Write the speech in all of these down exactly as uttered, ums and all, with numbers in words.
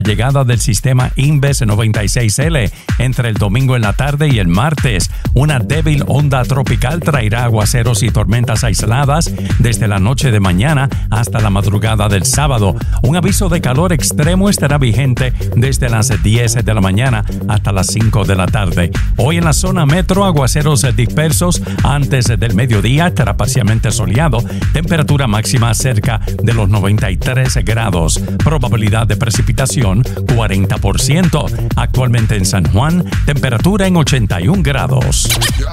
Llegada del sistema Inves noventa y seis L entre el domingo en la tarde y el martes. Una débil onda tropical traerá aguaceros y tormentas aisladas desde la noche de mañana hasta la madrugada del sábado. Un aviso de calor extremo estará vigente desde las diez de la mañana hasta las cinco de la tarde. Hoy en la zona metro, aguaceros dispersos antes del mediodía, estará parcialmente soleado. Temperatura máxima cerca de los noventa y tres grados. Probabilidad de precipitación cuarenta por ciento. Actualmente en San Juan, temperatura en ochenta y un grados.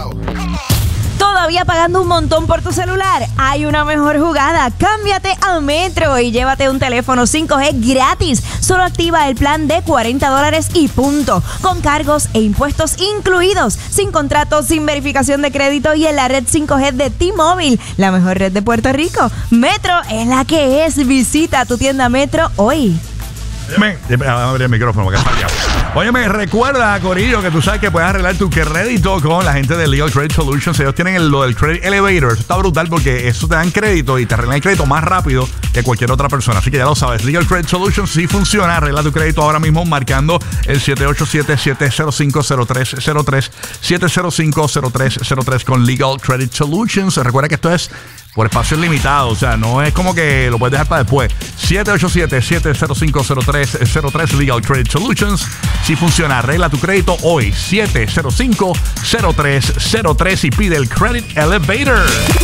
¿Todavía pagando un montón por tu celular? Hay una mejor jugada. Cámbiate a Metro y llévate un teléfono cinco G gratis. Solo activa el plan de cuarenta dólares y punto. Con cargos e impuestos incluidos. Sin contratos, sin verificación de crédito y en la red cinco G de T-Mobile. La mejor red de Puerto Rico. Metro es la que es. Visita tu tienda Metro hoy. Óyeme, a abrir el micrófono porque está fallado. Óyeme, recuerda, Corillo, que tú sabes que puedes arreglar tu crédito con la gente de Legal Credit Solutions. Ellos tienen el, lo del Credit Elevator. Eso está brutal porque eso te dan crédito y te arreglan el crédito más rápido que cualquier otra persona. Así que ya lo sabes, Legal Credit Solutions sí funciona. Arregla tu crédito ahora mismo marcando el siete ocho siete, siete cero cinco, cero tres cero tres, siete cero cinco, cero tres cero tres con Legal Credit Solutions. Recuerda que esto es por espacios limitados, o sea, no es como que lo puedes dejar para después. siete ocho siete, siete cero cinco, cero tres cero tres Legal Credit Solutions. Si funciona, arregla tu crédito hoy. siete cero cinco, cero tres cero tres y pide el Credit Elevator.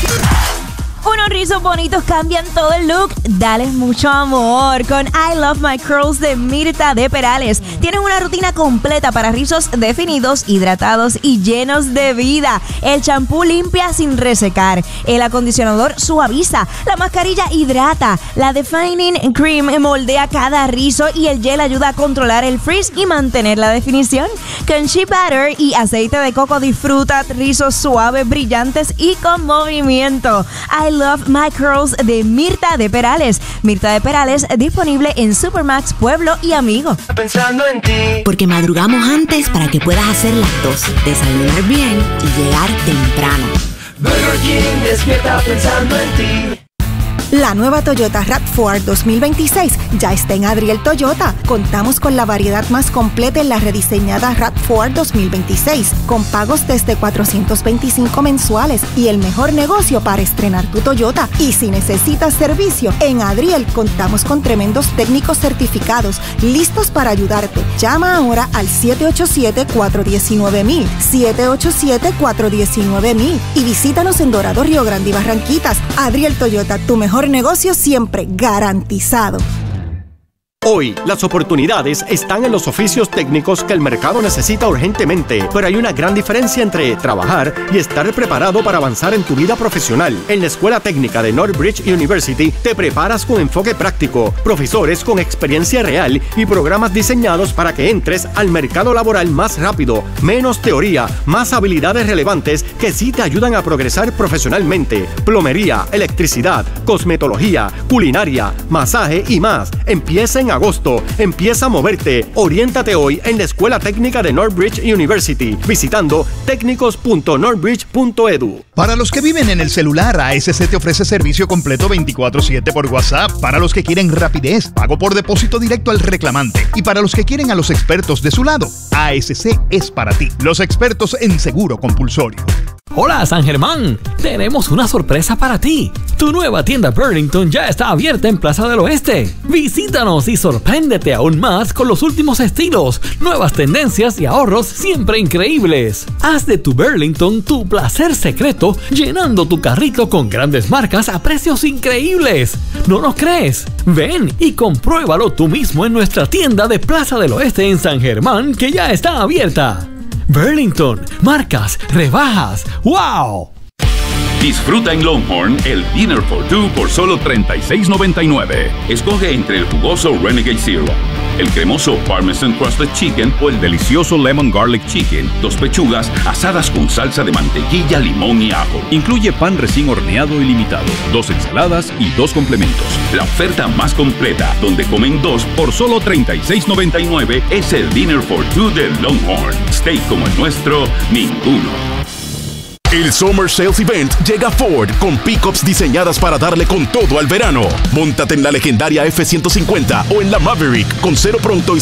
Unos rizos bonitos cambian todo el look. Dale mucho amor con I Love My Curls de Mirta de Perales. Tienes una rutina completa para rizos definidos, hidratados y llenos de vida. El champú limpia sin resecar. El acondicionador suaviza. La mascarilla hidrata. La Defining Cream moldea cada rizo y el gel ayuda a controlar el frizz y mantener la definición. Con Shea Butter y aceite de coco disfruta rizos suaves, brillantes y con movimiento. I Love My Curls de Mirta de Perales. Mirta de Perales disponible en Supermax, Pueblo y Amigo. Pensando en ti. Porque madrugamos antes para que puedas hacer las dos. Desayunar bien y llegar temprano. Burger King despierta pensando en ti. La nueva Toyota RAV cuatro dos mil veintiséis ya está en Adriel Toyota. Contamos con la variedad más completa en la rediseñada RAV cuatro dos mil veintiséis, con pagos desde cuatrocientos veinticinco mensuales y el mejor negocio para estrenar tu Toyota. Y si necesitas servicio, en Adriel contamos con tremendos técnicos certificados listos para ayudarte. Llama ahora al siete ocho siete, cuatro uno nueve, mil, siete ocho siete, cuatro uno nueve, mil y visítanos en Dorado, Río Grande y Barranquitas. Adriel Toyota, tu mejor negocio siempre garantizado. Hoy, las oportunidades están en los oficios técnicos que el mercado necesita urgentemente, pero hay una gran diferencia entre trabajar y estar preparado para avanzar en tu vida profesional. En la Escuela Técnica de Northbridge University te preparas con enfoque práctico, profesores con experiencia real y programas diseñados para que entres al mercado laboral más rápido, menos teoría, más habilidades relevantes que sí te ayudan a progresar profesionalmente. Plomería, electricidad, cosmetología, culinaria, masaje y más. Empieza en agosto. Empieza a moverte. Oriéntate hoy en la Escuela Técnica de Northbridge University visitando técnicos punto northbridge punto edu. Para los que viven en el celular, A S C te ofrece servicio completo veinticuatro siete por WhatsApp. Para los que quieren rapidez, pago por depósito directo al reclamante. Y para los que quieren a los expertos de su lado, A S C es para ti. Los expertos en seguro compulsorio. Hola San Germán, tenemos una sorpresa para ti. Tu nueva tienda Burlington ya está abierta en Plaza del Oeste. Visítanos y sorpréndete aún más con los últimos estilos, nuevas tendencias y ahorros siempre increíbles. Haz de tu Burlington tu placer secreto llenando tu carrito con grandes marcas a precios increíbles. ¿No nos crees? Ven y compruébalo tú mismo en nuestra tienda de Plaza del Oeste en San Germán que ya está abierta. Burlington, marcas, rebajas, ¡wow! Disfruta en Longhorn el Dinner for Two por solo treinta y seis noventa y nueve. Escoge entre el jugoso Renegade Zero, el cremoso Parmesan Crusted Chicken o el delicioso Lemon Garlic Chicken. Dos pechugas asadas con salsa de mantequilla, limón y ajo. Incluye pan recién horneado ilimitado, dos ensaladas y dos complementos. La oferta más completa, donde comen dos por solo treinta y seis noventa y nueve, es el Dinner for Two de Longhorn. Steak como el nuestro, ninguno. El Summer Sales Event llega a Ford con pickups diseñadas para darle con todo al verano. Móntate en la legendaria F ciento cincuenta o en la Maverick con cero pronto y